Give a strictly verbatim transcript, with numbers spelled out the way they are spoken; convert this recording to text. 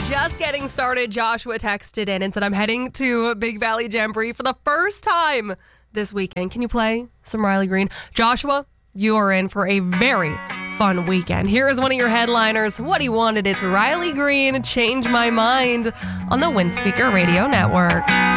Just getting started, Joshua texted in and said, I'm heading to Big Valley Jamboree for the first time this weekend. Can you play some Riley Green? Joshua, you are in for a very fun weekend. Here is one of your headliners. What he wanted, it's Riley Green, Change My Mind on the Windspeaker Radio Network.